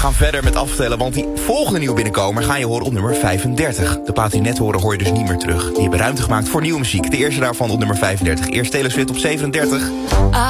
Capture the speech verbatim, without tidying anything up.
gaan verder met aftellen, want die volgende nieuwe binnenkomer ga je horen op nummer vijfendertig. De plaat die net horen hoor je dus niet meer terug. Die hebben ruimte gemaakt voor nieuwe muziek. De eerste daarvan op nummer vijfendertig. Eerst Taylor Swift op zevenendertig.